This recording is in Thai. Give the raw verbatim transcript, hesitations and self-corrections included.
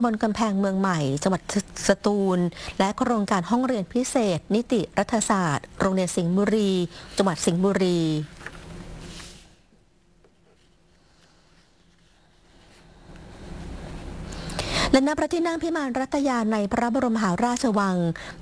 บนกำแพงเมืองใหม่จังหวัดสตูลและโครงการห้องเรียนพิเศษ นิติรัฐศาสตร์โรงเรียนสิงห์บุรีจังหวัดสิงห์บุรีและณพระที่นั่งพิมานรัตยาในพระบรมมหาราชวัง